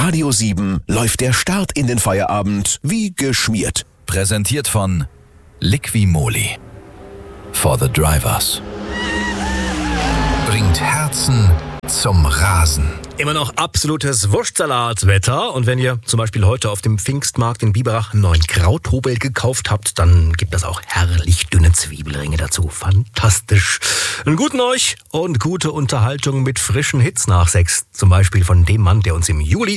Radio 7 läuft der Start in den Feierabend wie geschmiert. Präsentiert von Liqui-Moly. For the Drivers. Bringt Herzen zum Rasen. Immer noch absolutes Wurstsalatwetter. Und wenn ihr zum Beispiel heute auf dem Pfingstmarkt in Biberach einen neuen Krauthobel gekauft habt, dann gibt es auch herrlich dünne Zwiebelringe dazu. Fantastisch. Einen guten euch und gute Unterhaltung mit frischen Hits nach 6. Zum Beispiel von dem Mann, der uns im Juli